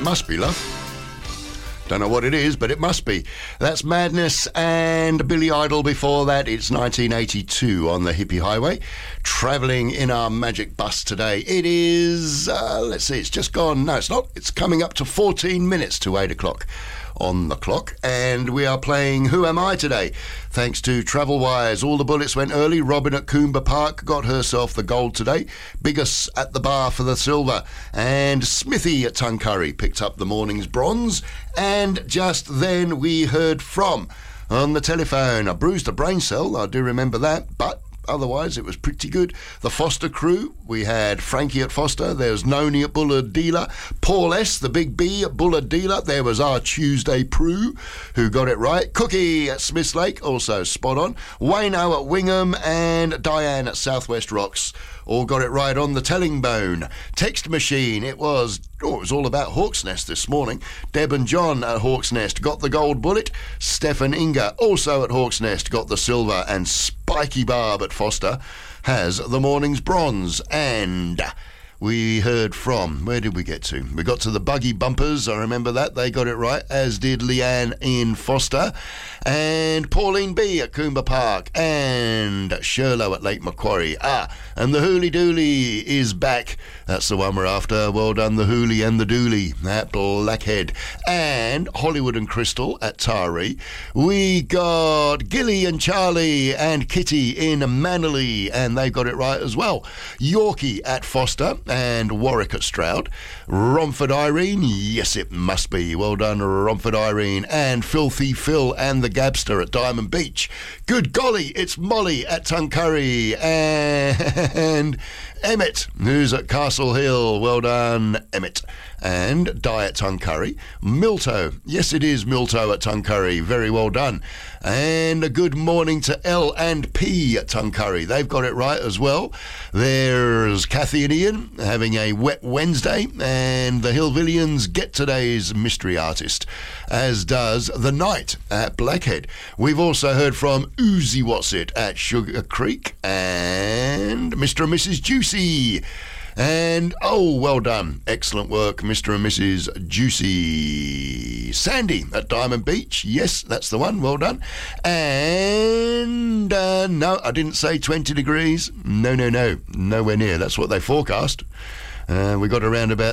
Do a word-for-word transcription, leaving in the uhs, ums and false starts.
must be, love. Don't know what it is, but it must be. That's Madness and Billy Idol. Before that, it's nineteen eighty-two on the Hippie Highway. Travelling in our magic bus today. It is, uh, let's see, it's just gone. No, it's not. It's coming up to fourteen minutes to eight o'clock on the clock. And we are playing Who Am I today? Thanks to Travel Wires. All the bullets went early. Robin at Coomber Park got herself the gold today. Biggest at the bar for the silver. And Smithy at Tuncurry picked up the morning's bronze. And just then we heard from, on the telephone, I bruised a brain cell, I do remember that, but otherwise it was pretty good. The Foster crew, we had Frankie at Foster, there was Noni at Bullard Dealer, Paul S, the big B at Bullard Dealer, there was our Tuesday Prue, who got it right, Cookie at Smiths Lake, also spot on, Wayno at Wingham, and Diane at Southwest Rocks, all got it right on the telling bone. Text machine, it was, oh, it was all about Hawk's Nest this morning. Deb and John at Hawk's Nest got the gold bullet. Stefan Inga, also at Hawk's Nest, got the silver. And Spiky Barb at Foster has the morning's bronze. And we heard from, where did we get to? We got to the Buggy Bumpers, I remember that, they got it right, as did Leanne in Foster, and Pauline B at Coomber Park, and Sherlow at Lake Macquarie. Ah, and the Hooly Dooly is back, that's the one we're after, well done the Hooly and the Dooly at Blackhead, and Hollywood and Crystal at Taree. We got Gilly and Charlie and Kitty in Manly, and they got it right as well. Yorkie at Foster, and Warwick at Stroud. Romford Irene, yes it must be, well done Romford Irene, and Filthy Phil and the Gabster at Diamond Beach. Good golly, it's Molly at Tuncurry, and Emmett, who's at Castle Hill, well done Emmett, and Di at Tuncurry. Milto, yes it is Milto at Tuncurry, very well done, and a good morning to L and P at Tuncurry, they've got it right as well. There's Kathy and Ian having a wet Wednesday, and the Hillvillians get today's mystery artist, as does the Night at Blackhead. We've also heard from Oozy Whatsit at Sugar Creek, and Mister and Missus Juicy. And, oh, well done. Excellent work, Mister and Missus Juicy. Sandy at Diamond Beach. Yes, that's the one. Well done. And, uh, no, I didn't say twenty degrees. No, no, no. Nowhere near. That's what they forecast. Uh, we got around about